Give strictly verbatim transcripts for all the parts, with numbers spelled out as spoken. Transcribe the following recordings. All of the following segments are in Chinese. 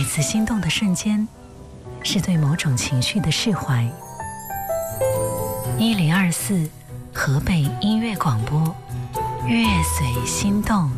此心动的瞬间，是对某种情绪的释怀。一零二四河北音乐广播，乐随心动。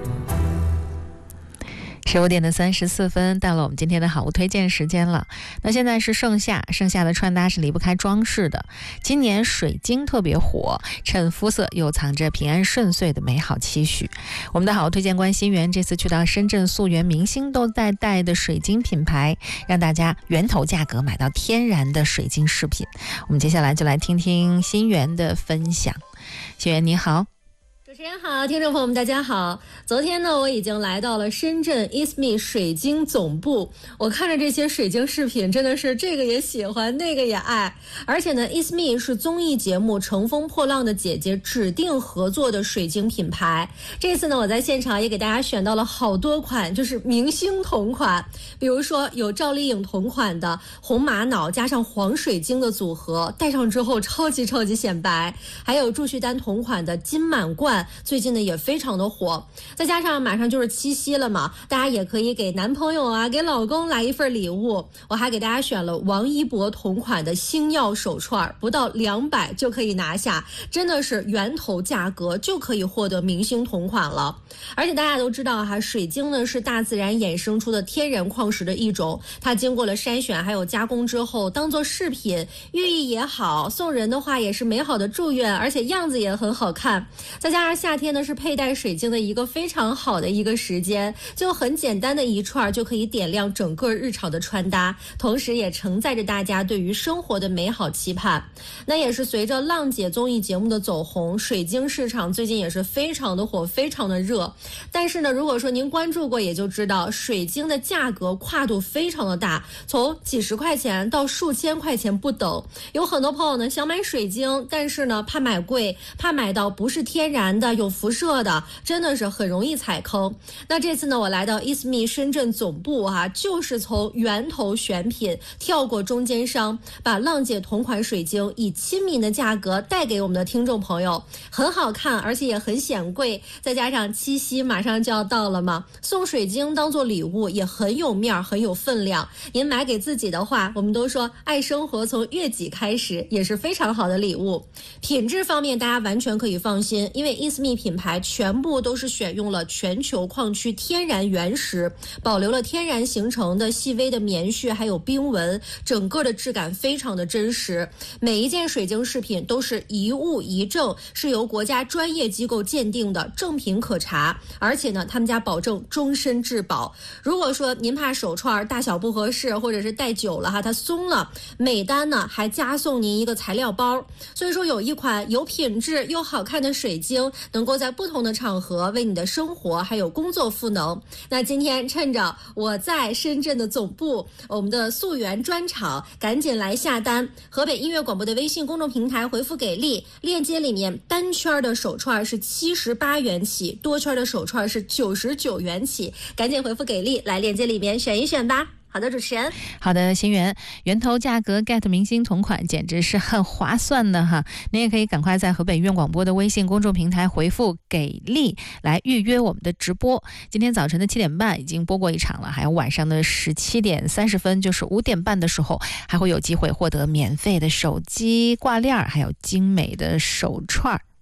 十五点的三十四分，到了我们今天的好物推荐时间了。那现在是盛夏，盛夏的穿搭是离不开装饰的。今年水晶特别火，衬肤色又藏着平安顺遂的美好期许。我们的好物推荐官心源这次去到深圳溯源明星都在戴的水晶品牌，让大家源头价格买到天然的水晶饰品。我们接下来就来听听心源的分享。心源你好。 主持人好，听众朋友们大家好。昨天呢，我已经来到了深圳 I S M E 水晶总部。我看着这些水晶饰品，真的是这个也喜欢，那个也爱。而且呢 I S M E 是综艺节目《乘风破浪的姐姐》指定合作的水晶品牌。这次呢，我在现场也给大家选到了好多款，就是明星同款。比如说有赵丽颖同款的红玛瑙加上黄水晶的组合，戴上之后超级超级显白。还有祝绪丹同款的金满贯。最近呢也非常的火，再加上马上就是七夕了嘛，大家也可以给男朋友啊给老公来一份礼物。我还给大家选了王一博同款的星耀手串，不到两百就可以拿下，真的是源头价格就可以获得明星同款了。而且大家都知道哈，水晶呢是大自然衍生出的天然矿石的一种，它经过了筛选还有加工之后当做饰品，寓意也好，送人的话也是美好的祝愿，而且样子也很好看。再加上夏天呢是佩戴水晶的一个非常好的一个时间，就很简单的一串就可以点亮整个日常的穿搭，同时也承载着大家对于生活的美好期盼。那也是随着浪姐综艺节目的走红，水晶市场最近也是非常的火，非常的热。但是呢，如果说您关注过也就知道，水晶的价格跨度非常的大，从几十块钱到数千块钱不等。有很多朋友呢想买水晶，但是呢怕买贵，怕买到不是天然的有辐射的，真的是很容易踩坑。那这次呢，我来到 I S M E 深圳总部哈、啊，就是从源头选品跳过中间商，把浪姐同款水晶以亲民的价格带给我们的听众朋友，很好看，而且也很显贵。再加上七夕马上就要到了嘛，送水晶当做礼物也很有面很有分量。您买给自己的话，我们都说爱生活从悦己开始，也是非常好的礼物。品质方面大家完全可以放心，因为 I S M E 品牌全部都是选用了全球矿区天然原石，保留了天然形成的细微的棉絮还有冰纹，整个的质感非常的真实。每一件水晶饰品都是一物一证，是由国家专业机构鉴定的，正品可查。而且呢，他们家保证终身质保。如果说您怕手串大小不合适，或者是戴久了哈它松了，每单呢还加送您一个材料包。所以说有一款有品质又好看的水晶，能够在不同的场合为你的生活还有工作赋能。那今天趁着我在深圳的总部，我们的溯源专场，赶紧来下单。河北音乐广播的微信公众平台回复给力，链接里面单圈的手串是七十八元起，多圈的手串是九十九元起，赶紧回复给力，来链接里面选一选吧。好的，主持人。 好的，心源，源头价格 get 明星同款简直是很划算的哈！您也可以赶快在河北音乐广播的微信公众平台回复给力来预约我们的直播。今天早晨的七点半已经播过一场了，还有晚上的十七点三十分，就是五点半的时候，还会有机会获得免费的手机挂链，还有精美的手串。